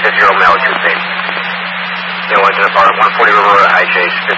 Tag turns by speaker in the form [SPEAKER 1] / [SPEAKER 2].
[SPEAKER 1] 50 Romeo 2 feet. New engine about 140 River Road, high chase,